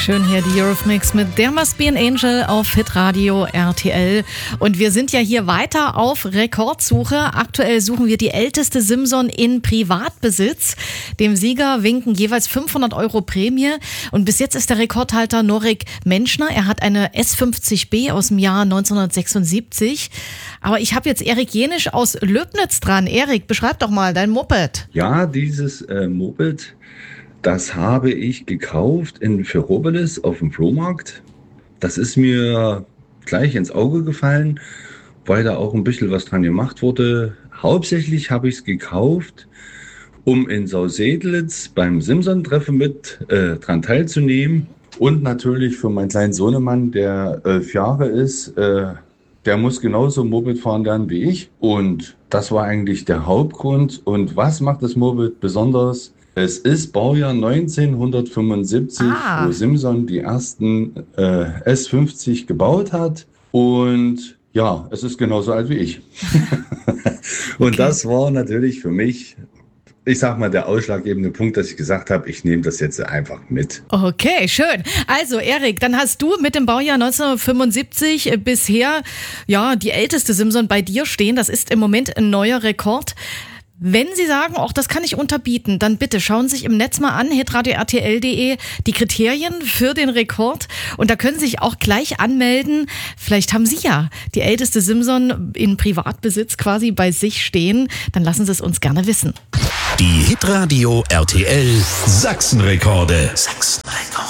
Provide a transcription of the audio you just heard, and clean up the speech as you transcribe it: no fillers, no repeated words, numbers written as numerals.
Schön hier die Eurythmics mit There Must Be an Angel auf Hitradio RTL. Und wir sind ja hier weiter auf Rekordsuche. Aktuell suchen wir die älteste Simson in Privatbesitz. Dem Sieger winken jeweils 500 € Prämie. Und bis jetzt ist der Rekordhalter Norik Menschner. Er hat eine S50B aus dem Jahr 1976. Aber ich habe jetzt Erik Jenisch aus Löbnitz dran. Erik, beschreib doch mal dein Moped. Ja, dieses Moped, das habe ich gekauft in Ferropolis auf dem Flohmarkt. Das ist mir gleich ins Auge gefallen, weil da auch ein bisschen was dran gemacht wurde. Hauptsächlich habe ich es gekauft, um in Sausedlitz beim Simson-Treffen mit dran teilzunehmen. Und natürlich für meinen kleinen Sohnemann, der 11 Jahre ist, der muss genauso Moped fahren lernen wie ich. Und das war eigentlich der Hauptgrund. Und was macht das Moped besonders? Es ist Baujahr 1975, wo Simson die ersten S50 gebaut hat. Und ja, es ist genauso alt wie ich. Und das war natürlich für mich, ich sag mal, der ausschlaggebende Punkt, dass ich gesagt habe, ich nehme das jetzt einfach mit. Okay, schön. Also Erik, dann hast du mit dem Baujahr 1975 bisher ja die älteste Simson bei dir stehen. Das ist im Moment ein neuer Rekord. Wenn Sie sagen, auch das kann ich unterbieten, dann bitte schauen Sie sich im Netz mal an, hitradio-rtl.de, die Kriterien für den Rekord. Und da können Sie sich auch gleich anmelden. Vielleicht haben Sie ja die älteste Simson in Privatbesitz quasi bei sich stehen. Dann lassen Sie es uns gerne wissen. Die Hitradio RTL Sachsenrekorde.